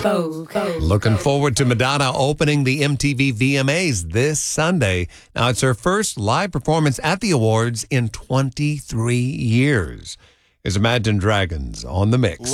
Looking forward to Madonna opening the MTV VMAs this Sunday. Now, it's her first live performance at the awards in 23 years. Is Imagine Dragons on the mix.